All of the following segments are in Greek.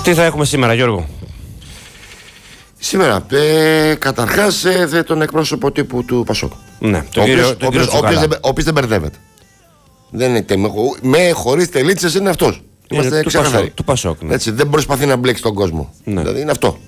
Τι θα έχουμε σήμερα, Γιώργο? Σήμερα, καταρχάς τον εκπρόσωπο τύπου του Πασόκ. Ναι, ο οποίος δεν μπερδεύεται. Δεν είναι με χωρίς τελίτσες είναι αυτός. Είμαστε ξεκαθαροί. Του Πασόκ. Ναι. Έτσι, δεν προσπαθεί να μπλέξει τον κόσμο. Ναι. Δηλαδή είναι αυτό.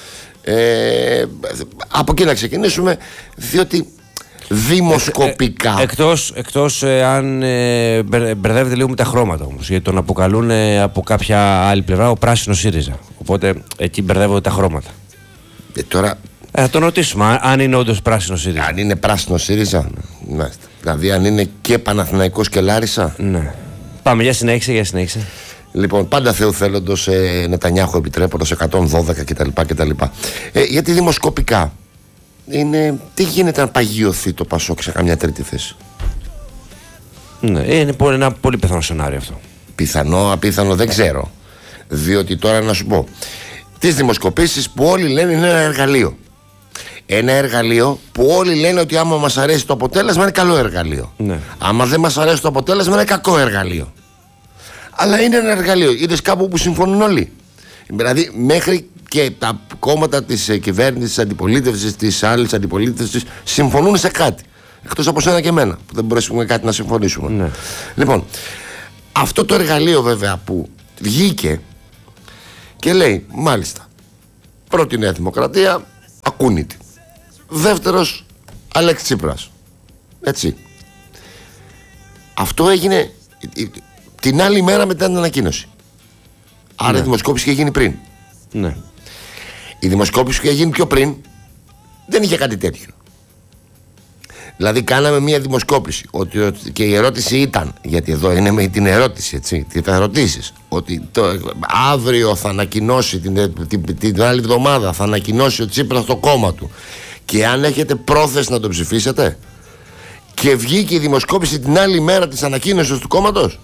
Από εκεί να ξεκινήσουμε, διότι δημοσκοπικά. Εκτός αν μπερδεύεται λίγο με τα χρώματα όμως. Γιατί τον αποκαλούν από κάποια άλλη πλευρά ο πράσινος ΣΥΡΙΖΑ. Οπότε εκεί μπερδεύονται τα χρώματα. Τώρα. Θα τον ρωτήσουμε αν είναι όντως πράσινο ΣΥΡΙΖΑ. Αν είναι πράσινο ΣΥΡΙΖΑ. Ναι. Δηλαδή αν είναι και Παναθηναϊκός και Λάρισα. Ναι. Πάμε, για συνέχισε. Λοιπόν, πάντα Θεού θέλοντος, Νετανιάχου επιτρέποντος 112 κτλ. Γιατί δημοσκοπικά είναι. Τι γίνεται αν παγιωθεί το Πασόκ σε καμιά τρίτη θέση? Ναι, είναι ένα πολύ πιθανό σενάριο αυτό. Πιθανό, απίθανο, δεν ξέρω. Διότι τώρα να σου πω, τις δημοσκοπήσεις που όλοι λένε είναι ένα εργαλείο. Ένα εργαλείο που όλοι λένε ότι άμα μας αρέσει το αποτέλεσμα είναι καλό εργαλείο. Ναι. Άμα δεν μας αρέσει το αποτέλεσμα είναι κακό εργαλείο. Αλλά είναι ένα εργαλείο. Είδες κάπου που συμφωνούν όλοι? Δηλαδή μέχρι και τα κόμματα της κυβέρνησης, της αντιπολίτευσης, της άλλης αντιπολίτευσης συμφωνούν σε κάτι. Εκτός από σένα και εμένα που δεν μπορέσουμε κάτι να συμφωνήσουμε. Ναι. Λοιπόν, αυτό το εργαλείο βέβαια που βγήκε και λέει μάλιστα πρώτη Νέα Δημοκρατία ακούνητη, δεύτερος Αλέξη Τσίπρας, έτσι. Αυτό έγινε την άλλη μέρα μετά την ανακοίνωση. Άρα Ναι. η δημοσκόπηση είχε γίνει πριν. Ναι. Η δημοσκόπηση που είχε γίνει πιο πριν δεν είχε κάτι τέτοιο. Δηλαδή κάναμε μια δημοσκόπηση και η ερώτηση ήταν, γιατί εδώ είναι με την ερώτηση, έτσι, τι θα ερωτήσεις, ότι αύριο θα ανακοινώσει την άλλη εβδομάδα θα ανακοινώσει ο Τσίπρας το κόμμα του και αν έχετε πρόθεση να το ψηφίσετε, και βγήκε η δημοσκόπηση την άλλη μέρα της ανακοίνωσης του κόμματος.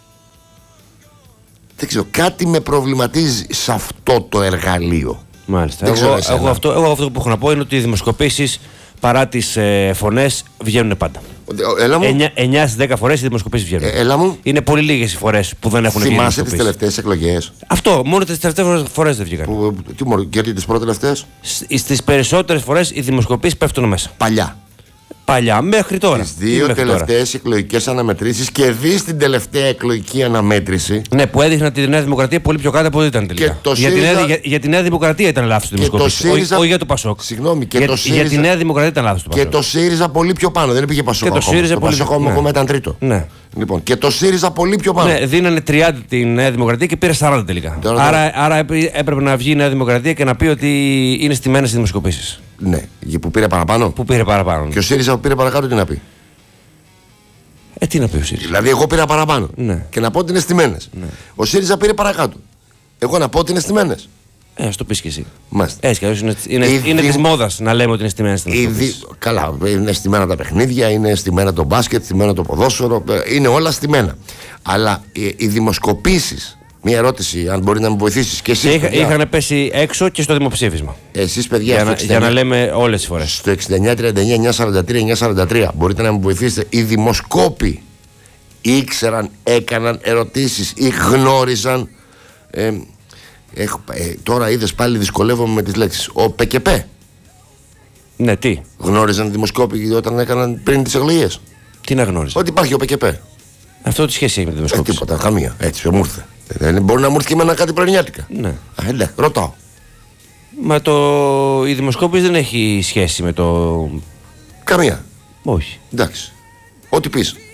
Δεν ξέρω, κάτι με προβληματίζει σε αυτό το εργαλείο. Μάλιστα. Εγώ αυτό που έχω να πω είναι ότι οι δημοσκοπήσεις παρά τις φωνές βγαίνουν πάντα. 9 στις 10 φορές οι δημοσκοπήσεις βγαίνουν. Έλα μου. Είναι πολύ λίγες οι φορές που δεν έχουν βγει. Θυμάσαι τις τελευταίες εκλογές? Αυτό, μόνο τις τελευταίες φορές δεν βγήκαν. Γιατί τις πρώτες τελευταίες? Στις περισσότερες φορές οι δημοσκοπήσεις πέφτουν μέσα. Παλιά, μέχρι τώρα. Τις δύο τελευταίες εκλογικές αναμετρήσεις και δεις την τελευταία εκλογική αναμέτρηση. Ναι, που έδειχναν τη Νέα Δημοκρατία πολύ πιο κάτω από ό,τι ήταν τελικά. Για τη Νέα Δημοκρατία ήταν λάθος το δημοσκόπηση. Όχι για το Πασόκ. Συγγνώμη, για τη Νέα Δημοκρατία ήταν λάθος το Πασόκ. Και το ΣΥΡΙΖΑ πολύ πιο πάνω. Δεν πήγε Πασόκ. Και το ΣΥΡΙΖΑ πολύ πιο πάνω. Ακόμα ήταν τρίτο. Ναι. Λοιπόν, και το ΣΥΡΙΖΑ πολύ πιο πάνω. Ναι, δίνανε 30 τη Νέα Δημοκρατία και πήρε 40 τελικά. Άρα έπρεπε να βγει η Νέα Δημοκρατία και να πει ότι είναι στημένες οι δημοσκοπήσεις. Ναι, που πήρε παραπάνω. Που πήρε παραπάνω. Και ο ΣΥΡΙΖΑ που πήρε παρακάτω τι να πει? Τι να πει ο ΣΥΡΙΖΑ? Δηλαδή, εγώ πήρα παραπάνω. Ναι. Και να πω ότι είναι στημένες. Ναι. Ο ΣΥΡΙΖΑ πήρε παρακάτω. Εγώ να πω ότι είναι στημένες. Ας το πεις και εσύ. Μάλιστα. Είναι της μόδας να λέμε ότι είναι στημένες. Καλά, είναι στημένα τα παιχνίδια, είναι στημένα το μπάσκετ, στημένα το ποδόσφαιρο, είναι όλα στημένα. Αλλά οι δημοσκοπήσεις. Μία ερώτηση, αν μπορεί να με βοηθήσεις και εσείς. Είχαν πέσει έξω και στο δημοψήφισμα. Εσείς, παιδιά, για να λέμε όλες τις φορές. Στο 69-39-943-943 μπορείτε να με βοηθήσετε. Οι δημοσκόποι ήξεραν, έκαναν ερωτήσεις ή γνώριζαν. Τώρα είδες πάλι δυσκολεύομαι με τις λέξεις. Ο ΠΚΠ. Ναι, τι. Γνώριζαν οι δημοσκόποι όταν έκαναν πριν τις εκλογές? Τι να γνώριζαν? Ότι υπάρχει ο ΠΚΠ. Αυτό τι σχέση έχει με τη δημοσκόπηση? Τίποτα, καμία. Έτσι, μου ήρθε. Μπορεί να μου έρθει και εμένα κάτι πρωινιάτικα. Ναι. Ρωτάω. Μα η δημοσκόπηση δεν έχει σχέση με το. Καμία. Όχι. Εντάξει. Ό,τι πεις.